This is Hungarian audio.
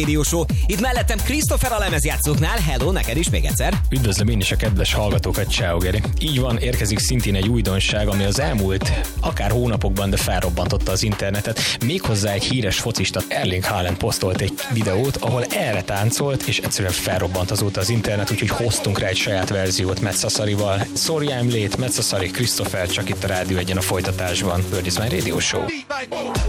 Radio Show. Itt mellettem Christopher a lemezjátszóknál. Hello, neked is még egyszer. Üdvözlöm én is a kedves hallgatókat, ciao Geri. Így van, érkezik szintén egy újdonság, ami az elmúlt akár hónapokban, de felrobbantotta az internetet. Méghozzá egy híres focista, Erling Haaland posztolt egy videót, ahol erre táncolt, és egyszerűen felrobbant azóta az internet, úgyhogy hoztunk rá egy saját verziót Metszaszarival. Sorry I'm late, Metszaszari, Christopher, csak itt a Rádió Egyen a folytatásban. Bird is my Radio Show.